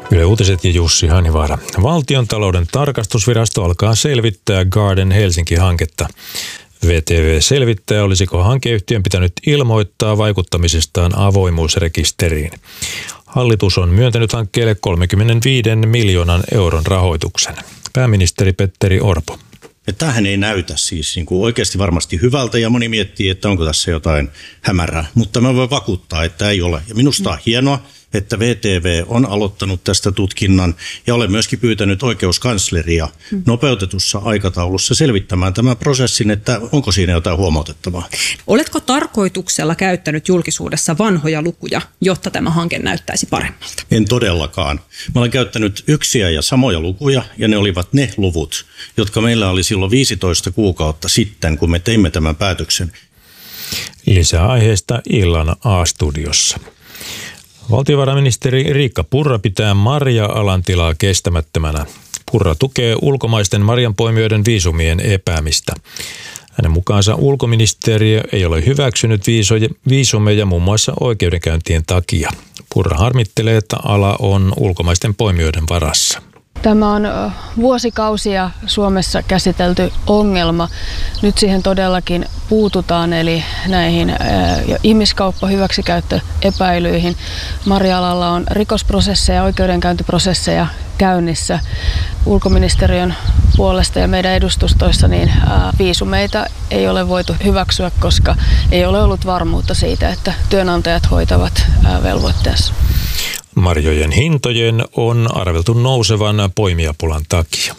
Yle Uutiset ja Jussi Hanivaara. Valtiontalouden tarkastusvirasto alkaa selvittää Garden Helsinki-hanketta. VTV selvittää, olisiko hankeyhtiön pitänyt ilmoittaa vaikuttamisestaan avoimuusrekisteriin. Hallitus on myöntänyt hankkeelle 35 miljoonan euron rahoituksen. Pääministeri Petteri Orpo. Tämähän ei näytä siis niin kuin oikeasti varmasti hyvältä ja moni miettii, että onko tässä jotain hämärää, mutta mä voin vakuuttaa, että ei ole. Ja minusta on hienoa, että VTV on aloittanut tästä tutkinnan ja olen myöskin pyytänyt oikeuskansleria nopeutetussa aikataulussa selvittämään tämän prosessin, että onko siinä jotain huomautettavaa. Oletko tarkoituksella käyttänyt julkisuudessa vanhoja lukuja, jotta tämä hanke näyttäisi paremmalta? En todellakaan. Mä olen käyttänyt yksiä ja samoja lukuja ja ne olivat ne luvut, jotka meillä oli silloin 15 kuukautta sitten, kun me teimme tämän päätöksen. Lisää aiheesta illan A-studiossa. Valtiovarainministeri Riikka Purra pitää marja-alan tilaa kestämättömänä. Purra tukee ulkomaisten marjanpoimijoiden viisumien epäämistä. Hänen mukaansa ulkoministeriö ei ole hyväksynyt viisumeja muun muassa oikeudenkäyntien takia. Purra harmittelee, että ala on ulkomaisten poimijoiden varassa. Tämä on vuosikausia Suomessa käsitelty ongelma. Nyt siihen todellakin puututaan, eli näihin ihmiskauppa- hyväksikäyttöepäilyihin. Marja-alalla on rikosprosesseja ja oikeudenkäyntiprosesseja käynnissä ulkoministeriön puolesta ja meidän edustustoissa, niin viisumeita ei ole voitu hyväksyä, koska ei ole ollut varmuutta siitä, että työnantajat hoitavat velvoitteensa. Marjojen hintojen on arveltu nousevan poimijapulan takia.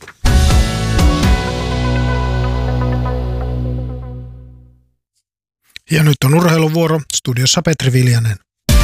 Ja nyt on urheiluvuoro. Studiossa Petri Viljanen.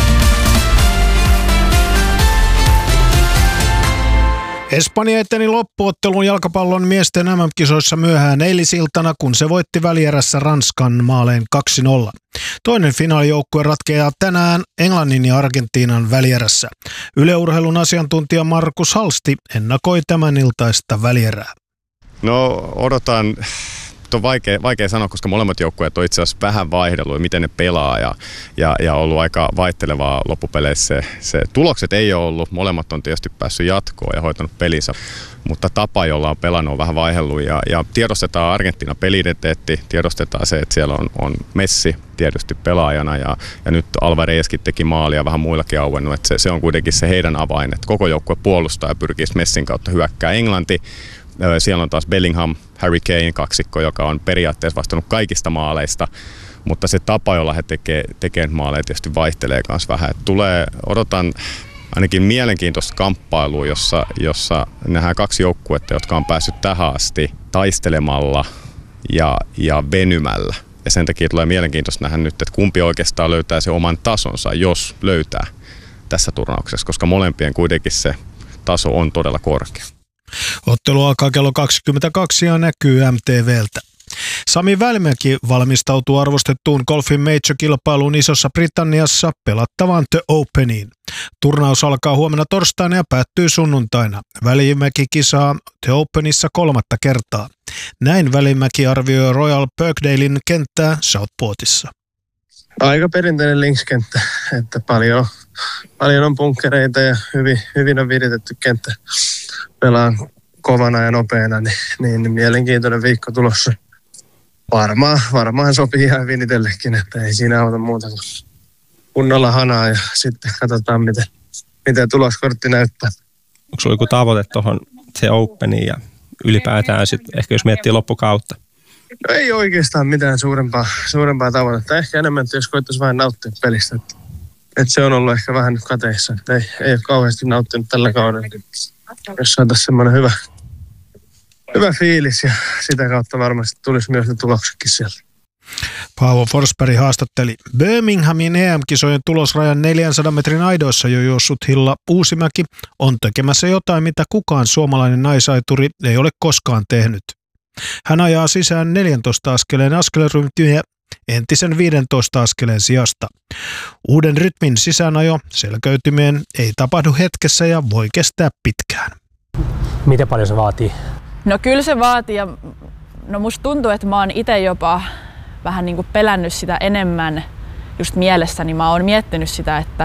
Espanja eteni loppuottelun jalkapallon miesten MM-kisoissa myöhään eilisiltana, kun se voitti välierässä Ranskan maalein 2-0. Toinen finaalijoukkue ratkeaa tänään Englannin ja Argentiinan välierässä. Yle Urheilun asiantuntija Markus Halsti ennakoi tämän iltaista välierää. No odotan. On vaikea sanoa, koska molemmat joukkueet on itse asiassa vähän vaihdellut, miten ne pelaa ja ollut aika vaihtelevaa loppupeleissä. Se tulokset ei ole ollut, molemmat on tietysti päässyt jatkoon ja hoitanut pelinsä, mutta tapa, jolla on pelannut, on vähän vaihdellut ja tiedostetaan Argentiinan peli-identiteetti, tiedostetaan se, että siellä on Messi tietysti pelaajana ja nyt Alvarezkin teki maalia vähän muillakin auennut, että se on kuitenkin se heidän avain, että koko joukkue puolustaa ja pyrkii Messin kautta hyökkää Englanti. Siellä on taas Bellingham, Harry Kane kaksikko, joka on periaatteessa vastannut kaikista maaleista, mutta se tapa, jolla he tekee maaleja, tietysti vaihtelee myös vähän. Odotan ainakin mielenkiintoista kamppailua, jossa nähdään kaksi joukkuetta, jotka on päässyt tähän asti taistelemalla ja venymällä. Ja sen takia tulee mielenkiintoista nähdä nyt, että kumpi oikeastaan löytää se oman tasonsa, jos löytää tässä turnauksessa, koska molempien kuitenkin se taso on todella korkea. Ottelu alkaa kello 22 ja näkyy MTVltä. Sami Välimäki valmistautuu arvostettuun golfin major-kilpailuun Isossa-Britanniassa pelattavaan The Openiin. Turnaus alkaa huomenna torstaina ja päättyy sunnuntaina. Välimäki kisaa The Openissa 3. kertaa. Näin Välimäki arvioi Royal Birkdalein kenttää Southportissa. Aika perinteinen linkskenttä, että paljon on bunkkereita ja hyvin on viritetty kenttä. Pelaan kovana ja nopeana, niin mielenkiintoinen viikko tulossa. Varmaan sopii ihan hyvin itsellekin, että ei siinä auta muuta kuin kunnolla hanaa ja sitten katsotaan, miten tuloskortti näyttää. Onko sulla joku tavoite tuohon se Openiin ja ylipäätään sitten ehkä jos miettii loppukautta? No ei oikeastaan mitään suurempaa tavoitetta. Ehkä enemmän, jos koettaisiin vähän nauttia pelistä. Että se on ollut ehkä vähän nyt kateissa. Että ei ole kauheasti nauttinut tällä kaudella. Jos saataisiin semmoinen hyvä fiilis ja sitä kautta varmasti tulisi myös ne tuloksetkin sieltä. Paavo Forsberg haastatteli. Birminghamin EM-kisojen tulosrajan 400 metrin aidoissa jo juossut Hilla Uusimäki on tekemässä jotain, mitä kukaan suomalainen naisaituri ei ole koskaan tehnyt. Hän ajaa sisään 14 askeleen askelryhmiä entisen 15 askeleen sijasta. Uuden rytmin sisäänajo selkeytymeen ei tapahdu hetkessä ja voi kestää pitkään. Miten paljon se vaatii? No kyllä se vaatii ja musta tuntuu, että mä oon itse jopa vähän niin kuin pelännyt sitä enemmän just mielessäni. Mä oon miettinyt sitä, että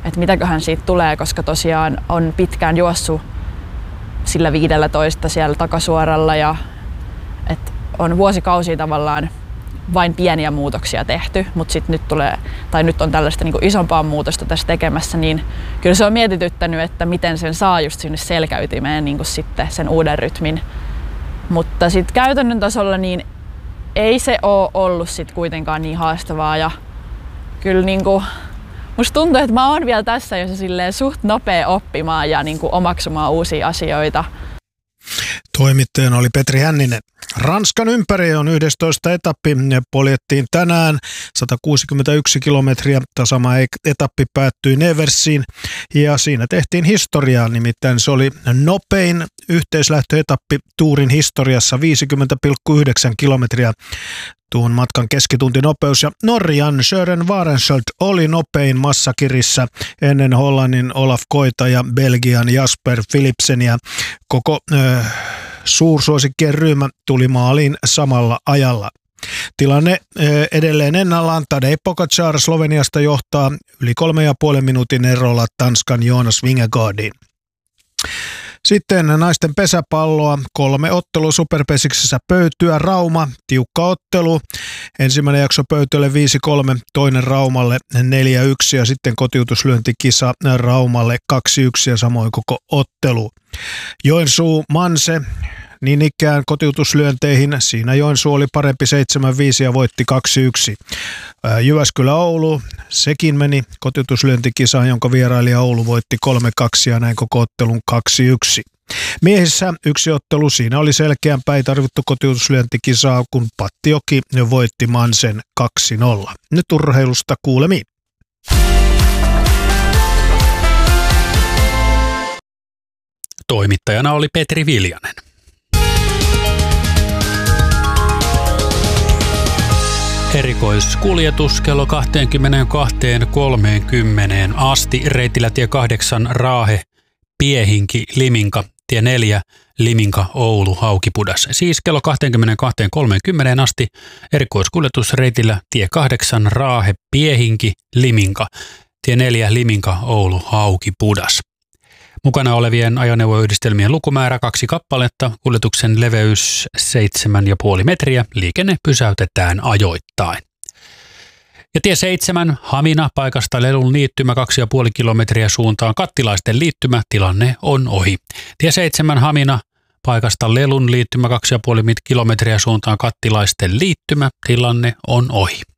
että mitäköhän siitä tulee, koska tosiaan on pitkään juossut sillä 15 siellä takasuoralla ja että on vuosikausia tavallaan vain pieniä muutoksia tehty, mutta sitten nyt on tällaista niin kuin isompaa muutosta tässä tekemässä, niin kyllä se on mietityttänyt, että miten sen saa just sinne selkäytimeen niin kuin sitten sen uuden rytmin. Mutta sitten käytännön tasolla niin ei se ole ollut sit kuitenkaan niin haastavaa ja kyllä niin kuin, musta tuntuu, että mä oon vielä tässä jo silleen suht nopea oppimaan ja niin kuin omaksumaan uusia asioita. Toimittajana oli Petri Hänninen. Ranskan ympäri on 11 etappi. Poljettiin tänään 161 kilometriä. Sama etappi päättyi Neversiin ja siinä tehtiin historiaa. Nimittäin se oli nopein yhteislähtöetappi Tourin historiassa 50,9 kilometriä. Tuon matkan keskituntinopeus ja Norjan Søren Varenskjold oli nopein massakirissä ennen Hollannin Olaf Koita ja Belgian Jasper Philipsen ja koko suursuosikkien ryhmä tuli maaliin samalla ajalla. Tilanne edelleen ennallaan. Tadej Pogačar Sloveniasta johtaa yli 3,5 minuutin erolla Tanskan Jonas Vingegaardiin. Sitten naisten pesäpalloa, 3 ottelua Superpesiksessä Pöytyä, Rauma, tiukka ottelu. Ensimmäinen jakso Pöytölle 5-3, toinen Raumalle 4-1 ja sitten kotiutuslyöntikisa Raumalle 2-1 ja samoin koko ottelu. Joensuu Manse, niin ikään kotiutuslyönteihin. Siinä Joensuu oli parempi 7-5 ja voitti 2-1. Jyväskylä Oulu, sekin meni kotiutuslyöntikisaan, jonka vierailija Oulu voitti 3-2 ja näin koko ottelun 2-1. Miehissä yksi ottelu, siinä oli selkeämpää, ei tarvittu kotiutuslyöntikisaa, kun Pattioki voitti Mansen 2-0. Nyt urheilusta kuulemiin. Toimittajana oli Petri Viljanen. Erikoiskuljetus kello 22.30 asti reitillä tie 8 Raahe, Piehinki, Liminka, tie 4 Liminka, Oulu, Haukipudas. Siis kello 22.30 asti erikoiskuljetus reitillä tie 8 Raahe, Piehinki, Liminka, tie 4 Liminka, Oulu, Haukipudas. Mukana olevien ajoneuvoyhdistelmien lukumäärä 2 kappaletta, kuljetuksen leveys 7,5 metriä, liikenne pysäytetään ajoittain. Ja tie 7 Hamina paikasta Lelun liittymä 2,5 kilometriä suuntaan Kattilaisten liittymä, tilanne on ohi. Tie 7 Hamina paikasta Lelun liittymä 2,5 kilometriä suuntaan Kattilaisten liittymä, tilanne on ohi.